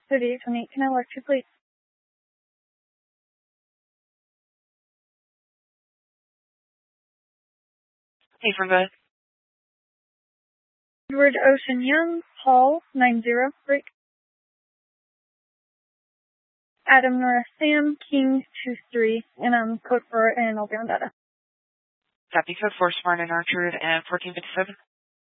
3828. Can I alert you, please? Hey, from the Edward Ocean Young, Paul 90, break. Adam Nora Sam, King 23, and I'm code 4, and I'll be on data. Copy code 4, Smart and Orchard, and 1457.